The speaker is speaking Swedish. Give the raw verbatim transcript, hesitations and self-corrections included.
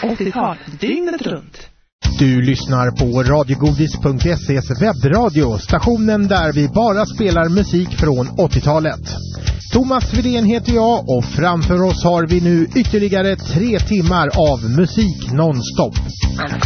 åttiotal dygnet runt. Du lyssnar på radiogodis punkt se's webbradio, stationen där vi bara spelar musik från åttiotalet. Thomas Widén heter jag och framför oss har vi nu ytterligare tre timmar av musik nonstop.